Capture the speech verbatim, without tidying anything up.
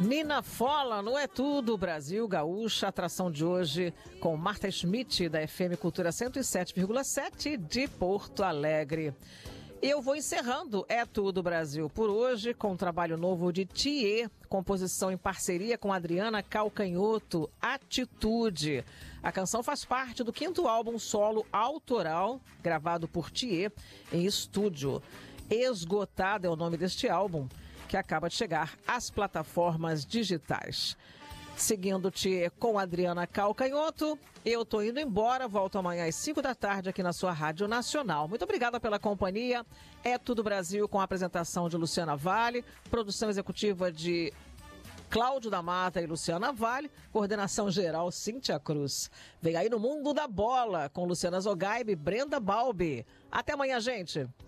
Nina Fola, não é tudo, Brasil Gaúcha, atração de hoje com Marta Schmidt, da F M Cultura cento e sete vírgula sete de Porto Alegre. E eu vou encerrando É Tudo Brasil por hoje com um trabalho novo de Thier, composição em parceria com Adriana Calcanhoto, Atitude. A canção faz parte do quinto álbum solo autoral, gravado por Thier em estúdio. Esgotada é o nome deste álbum, que acaba de chegar às plataformas digitais. Seguindo Thier com Adriana Calcanhoto, eu tô indo embora, volto amanhã às cinco da tarde aqui na sua Rádio Nacional. Muito obrigada pela companhia. É Tudo Brasil com a apresentação de Luciana Vale, produção executiva de Cláudio da Mata e Luciana Vale, coordenação geral Cíntia Cruz. Vem aí no Mundo da Bola com Luciana Zogaib e Brenda Balbi. Até amanhã, gente!